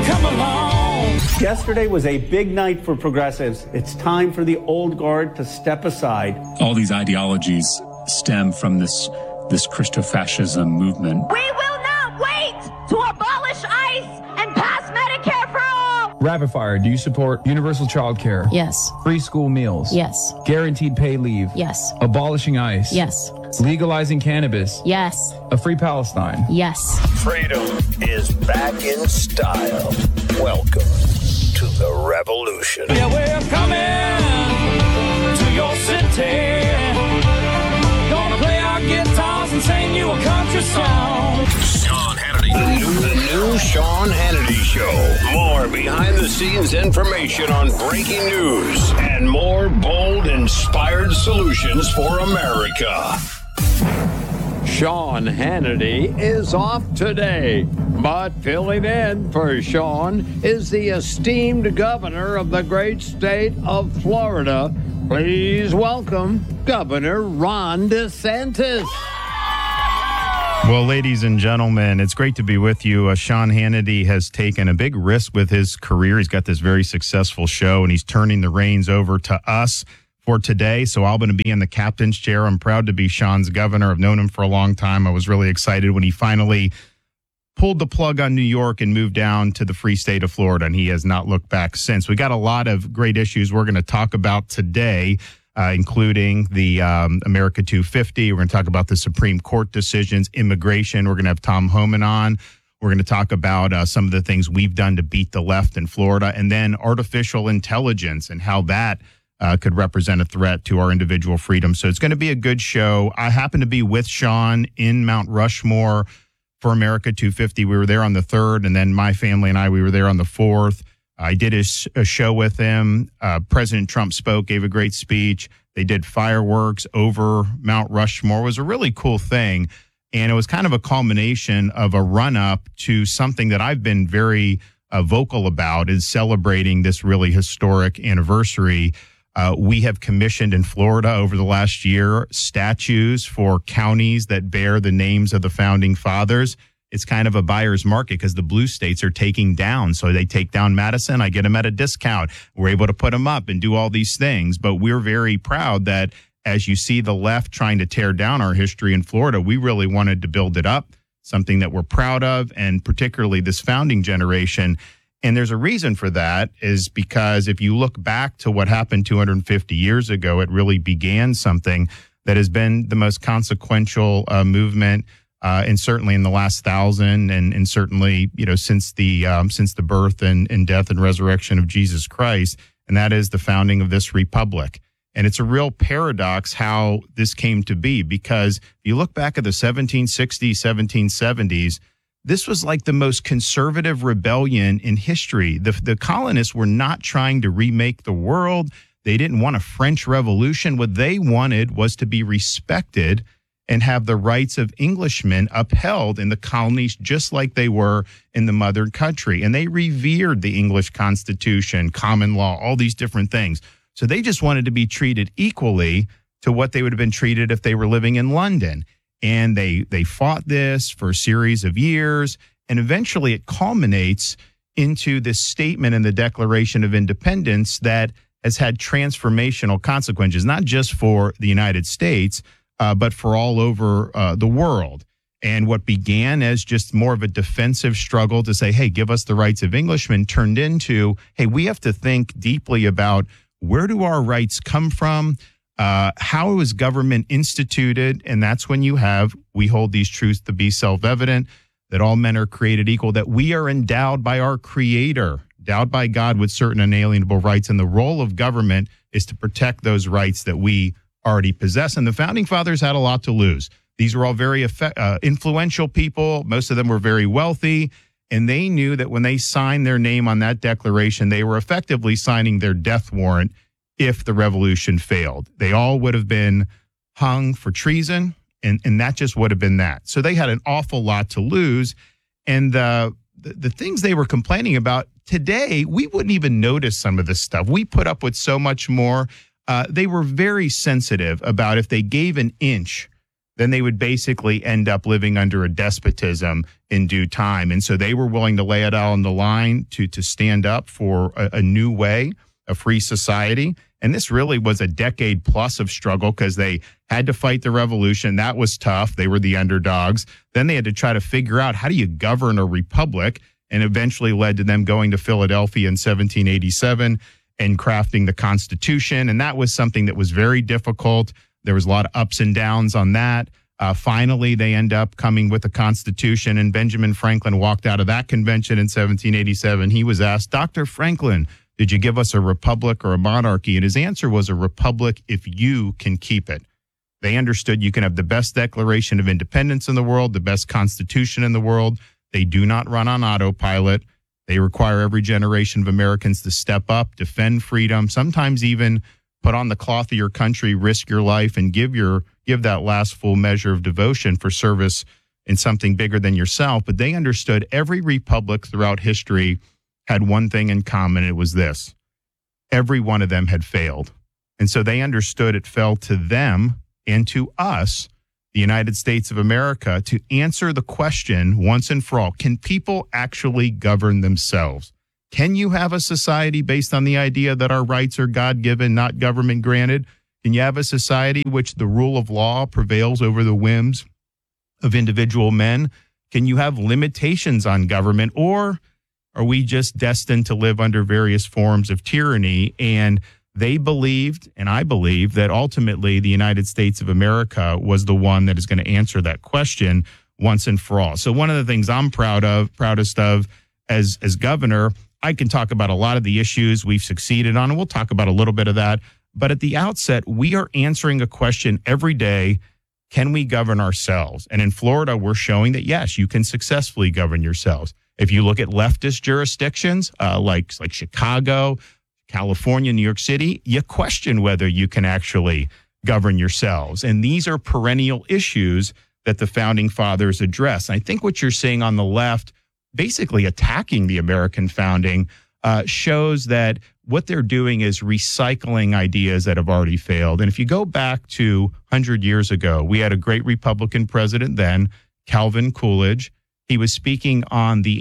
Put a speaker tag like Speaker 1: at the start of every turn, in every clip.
Speaker 1: come along.
Speaker 2: Yesterday was a big night for progressives. It's time for the old guard to step aside.
Speaker 3: All these ideologies stem from this Christofascism movement.
Speaker 4: We will not wait to abolish ICE and pass Medicare for all.
Speaker 5: Rapid fire, do you support universal child care?
Speaker 6: Yes.
Speaker 5: Free school meals?
Speaker 6: Yes.
Speaker 5: Guaranteed pay leave?
Speaker 6: Yes.
Speaker 5: Abolishing ICE?
Speaker 6: Yes.
Speaker 5: Legalizing cannabis?
Speaker 6: Yes.
Speaker 5: A free Palestine?
Speaker 6: Yes.
Speaker 7: Freedom is back in style. Welcome to the revolution.
Speaker 1: Yeah, we're coming to your city. Gonna play our guitars and sing you a country song.
Speaker 7: Sean Hannity. The new Sean Hannity Show. More behind-the-scenes information on breaking news and more bold, inspired solutions for America.
Speaker 8: Sean Hannity is off today, but filling in for Sean is the esteemed governor of the great state of Florida. Please welcome Governor Ron DeSantis.
Speaker 9: Well, ladies and gentlemen, it's great to be with you. Sean Hannity has taken a big risk with his career. He's got this very successful show, and he's turning the reins over to us for today. So I'm going to be in the captain's chair. I'm proud to be Sean's governor. I've known him for a long time. I was really excited when he finally pulled the plug on New York and moved down to the free state of Florida, and he has not looked back since. We got a lot of great issues we're going to talk about today, including the America 250. We're going to talk about the Supreme Court decisions, immigration. We're going to have Tom Homan on. We're going to talk about some of the things we've done to beat the left in Florida, and then artificial intelligence and how that could represent a threat to our individual freedom. So it's going to be a good show. I happen to be with Sean in Mount Rushmore for America 250. We were there on the 3rd, and then my family and I, we were there on the 4th. I did a show with him. President Trump spoke, gave a great speech. They did fireworks over Mount Rushmore. It was a really cool thing, and it was kind of a culmination of a run-up to something that I've been very vocal about, is celebrating this really historic anniversary. We have commissioned in Florida over the last year statues for counties that bear the names of the founding fathers. It's kind of a buyer's market because the blue states are taking down. So they take down Madison. I get them at a discount. We're able to put them up and do all these things. But we're very proud that as you see the left trying to tear down our history in Florida, we really wanted to build it up, something that we're proud of, and particularly this founding generation. And there's a reason for that, is because if you look back to what happened 250 years ago, it really began something that has been the most consequential movement, and certainly in the last 1,000, and certainly, you know, since the birth and death and resurrection of Jesus Christ, and that is the founding of this republic. And it's a real paradox how this came to be, because if you look back at the 1760s, 1770s, this was like the most conservative rebellion in history. The colonists were not trying to remake the world. They didn't want a French Revolution. What they wanted was to be respected and have the rights of Englishmen upheld in the colonies just like they were in the mother country. And they revered the English Constitution, common law, all these different things. So they just wanted to be treated equally to what they would have been treated if they were living in London. And they fought this for a series of years, and eventually it culminates into this statement in the Declaration of Independence that has had transformational consequences, not just for the United States, but for all over the world. And what began as just more of a defensive struggle to say, hey, give us the rights of Englishmen, turned into, hey, we have to think deeply about where do our rights come from? How was government instituted? And that's when we hold these truths to be self-evident, that all men are created equal, that we are endowed by our Creator, endowed by God with certain inalienable rights. And the role of government is to protect those rights that we already possess. And the founding fathers had a lot to lose. These were all very influential people. Most of them were very wealthy. And they knew that when they signed their name on that declaration, they were effectively signing their death warrant if the revolution failed. They all would have been hung for treason, and that just would have been that. So they had an awful lot to lose. And the things they were complaining about today, we wouldn't even notice some of this stuff. We put up with so much more. They were very sensitive about if they gave an inch, then they would basically end up living under a despotism in due time. And so they were willing to lay it out on the line to stand up for a new way, a free society. And this really was a decade plus of struggle because they had to fight the revolution. That was tough. They were the underdogs. Then they had to try to figure out, how do you govern a republic? And eventually led to them going to Philadelphia in 1787 and crafting the Constitution. And that was something that was very difficult. There was a lot of ups and downs on that. Finally, they end up coming with a Constitution, and Benjamin Franklin walked out of that convention in 1787. He was asked, Dr. Franklin, did you give us a republic or a monarchy? And his answer was a republic if you can keep it. They understood you can have the best Declaration of Independence in the world, the best Constitution in the world. They do not run on autopilot. They require every generation of Americans to step up, defend freedom, sometimes even put on the cloth of your country, risk your life, and give that last full measure of devotion for service in something bigger than yourself. But they understood every republic throughout history had one thing in common. It was this: every one of them had failed. And so they understood it fell to them and to us, the United States of America, to answer the question once and for all: can people actually govern themselves? Can you have a society based on the idea that our rights are God-given, not government-granted? Can you have a society in which the rule of law prevails over the whims of individual men? Can you have limitations on government, or are we just destined to live under various forms of tyranny? And they believed, and I believe, that ultimately the United States of America was the one that is going to answer that question once and for all. So one of the things I'm proudest of as governor, I can talk about a lot of the issues we've succeeded on, and we'll talk about a little bit of that. But at the outset, we are answering a question every day: can we govern ourselves? And in Florida, we're showing that, yes, you can successfully govern yourselves. If you look at leftist jurisdictions like Chicago, California, New York City, you question whether you can actually govern yourselves. And these are perennial issues that the Founding Fathers address. I think what you're seeing on the left, basically attacking the American founding, shows that what they're doing is recycling ideas that have already failed. And if you go back to 100 years ago, we had a great Republican president then, Calvin Coolidge. He was speaking on the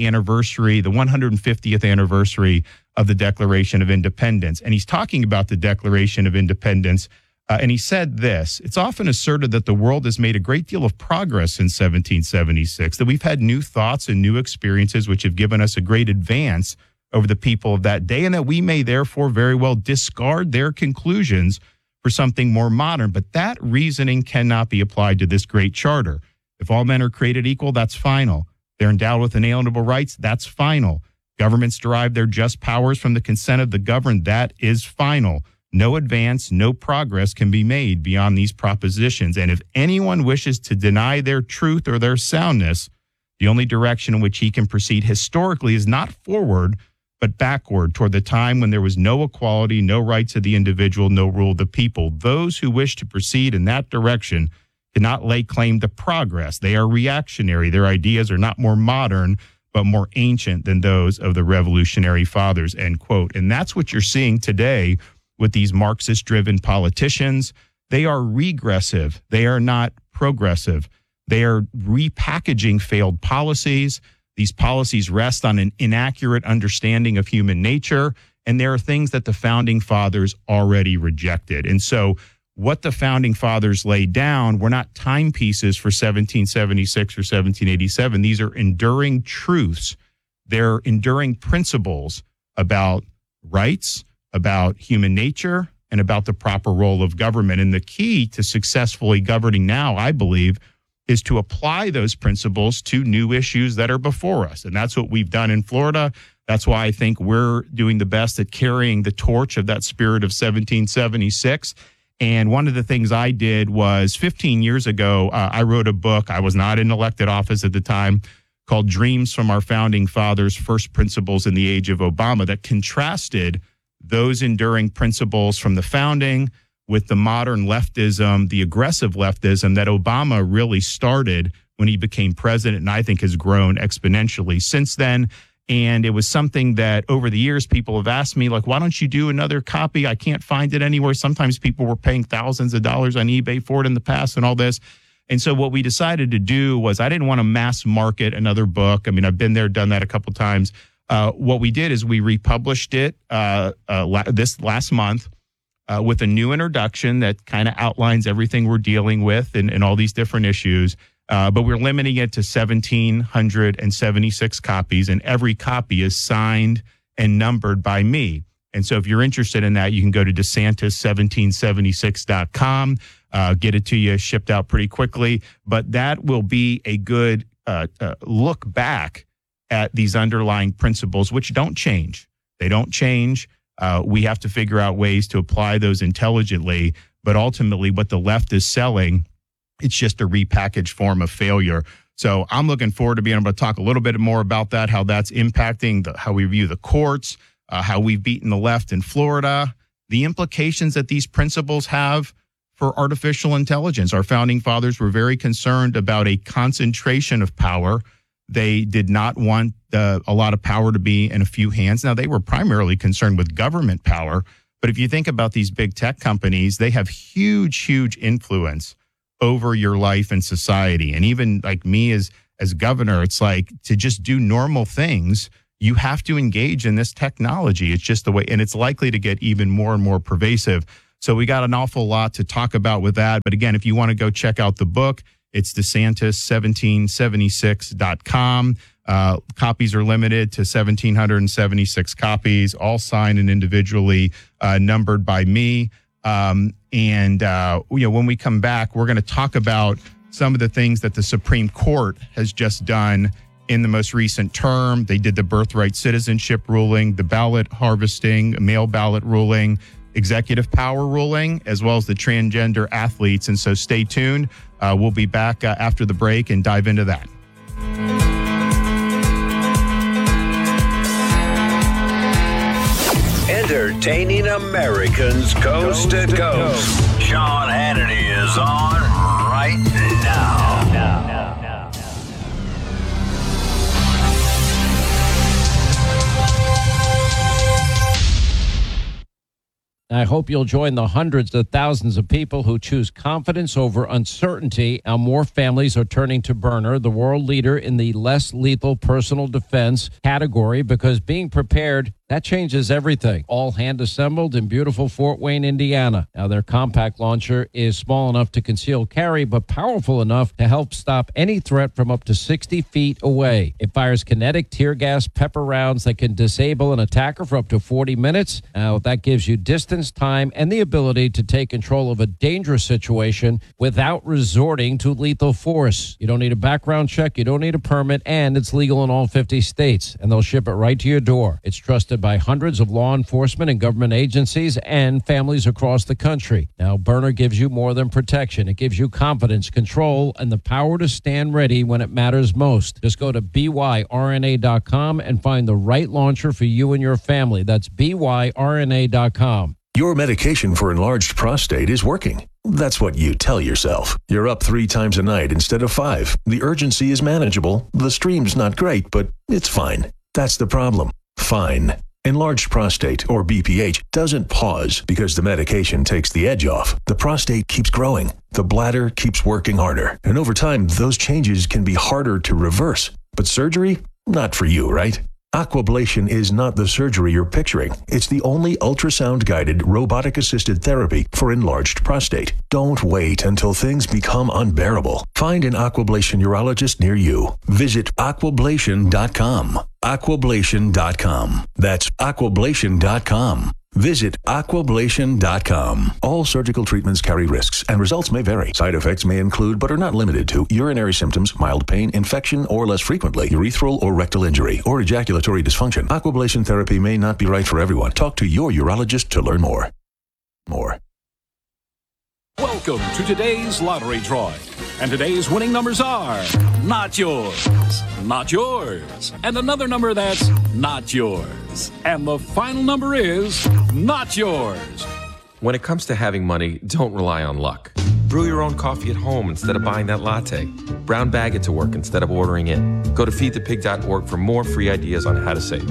Speaker 9: 150th anniversary of the Declaration of Independence. And he's talking about the Declaration of Independence. And he said this: it's often asserted that the world has made a great deal of progress since 1776, that we've had new thoughts and new experiences which have given us a great advance over the people of that day, and that we may therefore very well discard their conclusions for something more modern. But that reasoning cannot be applied to this great charter. If all men are created equal, that's final. They're endowed with inalienable rights, that's final. Governments derive their just powers from the consent of the governed, that is final. No advance, no progress can be made beyond these propositions. And if anyone wishes to deny their truth or their soundness, the only direction in which he can proceed historically is not forward, but backward toward the time when there was no equality, no rights of the individual, no rule of the people. Those who wish to proceed in that direction cannot lay claim to progress. They are reactionary. Their ideas are not more modern, but more ancient than those of the revolutionary fathers, end quote. And that's what you're seeing today with these Marxist-driven politicians. They are regressive. They are not progressive. They are repackaging failed policies. These policies rest on an inaccurate understanding of human nature, and there are things that the Founding Fathers already rejected. And so what the Founding Fathers laid down were not timepieces for 1776 or 1787. These are enduring truths. They're enduring principles about rights, about human nature, and about the proper role of government. And the key to successfully governing now, I believe, is to apply those principles to new issues that are before us. And that's what we've done in Florida. That's why I think we're doing the best at carrying the torch of that spirit of 1776. And one of the things I did was 15 years ago, I wrote a book. I was not in elected office at the time, called Dreams from Our Founding Fathers, First Principles in the Age of Obama, that contrasted those enduring principles from the founding with the modern leftism, the aggressive leftism that Obama really started when he became president, and I think has grown exponentially since then. And it was something that over the years, people have asked me, like, why don't you do another copy? I can't find it anywhere. Sometimes people were paying thousands of dollars on eBay for it in the past and all this. And so what we decided to do was, I didn't want to mass market another book. I mean, I've been there, done that a couple times. What we did is we republished it this last month with a new introduction that kind of outlines everything we're dealing with and all these different issues. But we're limiting it to 1,776 copies, and every copy is signed and numbered by me. And so if you're interested in that, you can go to DeSantis1776.com, get it to you shipped out pretty quickly. But that will be a good look back at these underlying principles, which don't change. They don't change. We have to figure out ways to apply those intelligently. But ultimately, what the left is selling, it's just a repackaged form of failure. So I'm looking forward to being able to talk a little bit more about that, how that's impacting how we view the courts, how we've beaten the left in Florida, the implications that these principles have for artificial intelligence. Our founding fathers were very concerned about a concentration of power. They did not want a lot of power to be in a few hands. Now, they were primarily concerned with government power. But if you think about these big tech companies, they have huge, huge influence over your life and society. And even like me as governor, it's like, to just do normal things, you have to engage in this technology. It's just the way, and it's likely to get even more and more pervasive. So we got an awful lot to talk about with that. But again, if you want to go check out the book, it's DeSantis1776.com. Copies are limited to 1,776 copies, all signed and individually numbered by me. When we come back, we're going to talk about some of the things that the Supreme Court has just done in the most recent term. They did the birthright citizenship ruling, the ballot harvesting, mail ballot ruling, executive power ruling, as well as the transgender athletes. And so stay tuned. We'll be back after the break and dive into that.
Speaker 7: Entertaining Americans coast to coast. Sean Hannity is on right now.
Speaker 6: I hope you'll join the hundreds of thousands of people who choose confidence over uncertainty. Now, more families are turning to Byrna, the world leader in the less lethal personal defense category, because being prepared, that changes everything. All hand assembled in beautiful Fort Wayne, Indiana. Now, their compact launcher is small enough to conceal carry, but powerful enough to help stop any threat from up to 60 feet away. It fires kinetic tear gas pepper rounds that can disable an attacker for up to 40 minutes. Now, that gives you distance, time, and the ability to take control of a dangerous situation without resorting to lethal force. You don't need a background check, you don't need a permit, and it's legal in all 50 states. And they'll ship it right to your door. It's trusted by hundreds of law enforcement and government agencies and families across the country. Now, Byrna gives you more than protection. It gives you confidence, control, and the power to stand ready when it matters most. Just go to byrna.com and find the right launcher for you and your family. That's byrna.com.
Speaker 10: Your medication for enlarged prostate is working. That's what you tell yourself. You're up 3 times a night instead of 5. The urgency is manageable. The stream's not great, but it's fine. That's the problem. Fine. Enlarged prostate, or BPH, doesn't pause because the medication takes the edge off. The prostate keeps growing. The bladder keeps working harder. And over time, those changes can be harder to reverse. But surgery? Not for you, right? Aquablation is not the surgery you're picturing. It's the only ultrasound-guided, robotic-assisted therapy for enlarged prostate. Don't wait until things become unbearable. Find an Aquablation urologist near you. Visit aquablation.com. Aquablation.com. That's aquablation.com. Visit aquablation.com. All surgical treatments carry risks, and results may vary. Side effects may include, but are not limited to, urinary symptoms, mild pain, infection, or less frequently, urethral or rectal injury, or ejaculatory dysfunction. Aquablation therapy may not be right for everyone. Talk to your urologist to learn more.
Speaker 11: Welcome to today's lottery drawing. And today's winning numbers are not yours, not yours, and another number that's not yours. And the final number is not yours.
Speaker 12: When it comes to having money, don't rely on luck. Brew your own coffee at home instead of buying that latte. Brown bag it to work instead of ordering it. Go to feedthepig.org for more free ideas on how to save.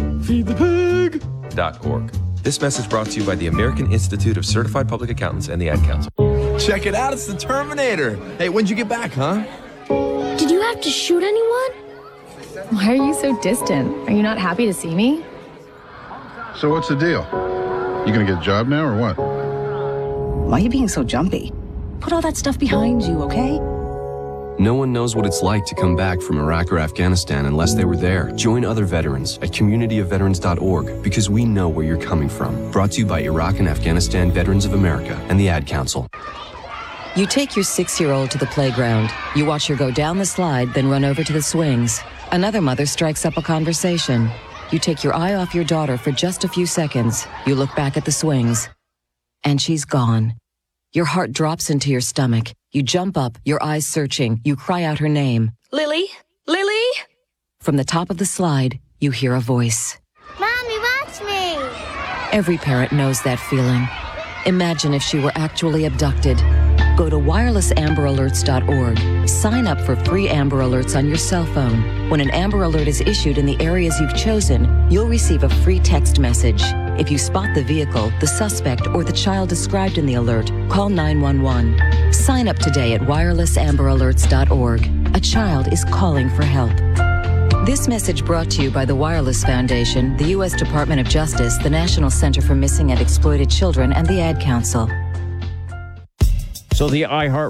Speaker 12: Feedthepig.org. This message brought to you by the American Institute of Certified Public Accountants and the Ad Council.
Speaker 13: Check it out, it's the Terminator. Hey, when'd you get back, huh?
Speaker 14: Did you have to shoot anyone?
Speaker 15: Why are you so distant? Are you not happy to see me?
Speaker 16: So what's the deal? You gonna get a job now or what?
Speaker 17: Why are you being so jumpy? Put all that stuff behind you, okay?
Speaker 18: No one knows what it's like to come back from Iraq or Afghanistan unless they were there. Join other veterans at communityofveterans.org because we know where you're coming from. Brought to you by Iraq and Afghanistan Veterans of America and the Ad Council.
Speaker 19: You take your 6-year-old to the playground. You watch her go down the slide, then run over to the swings. Another mother strikes up a conversation. You take your eye off your daughter for just a few seconds. You look back at the swings. And she's gone. Your heart drops into your stomach. You jump up, your eyes searching. You cry out her name.
Speaker 4: Lily? Lily?
Speaker 19: From the top of the slide, you hear a voice.
Speaker 14: Mommy, watch me!
Speaker 19: Every parent knows that feeling. Imagine if she were actually abducted. Go to wirelessamberAlerts.org. Sign up for free Amber Alerts on your cell phone. When an Amber Alert is issued in the areas you've chosen, you'll receive a free text message. If you spot the vehicle, the suspect, or the child described in the alert, call 911. Sign up today at wirelessamberAlerts.org. A child is calling for help. This message brought to you by the Wireless Foundation, the U.S. Department of Justice, the National Center for Missing and Exploited Children, and the Ad Council.
Speaker 6: So the iHeart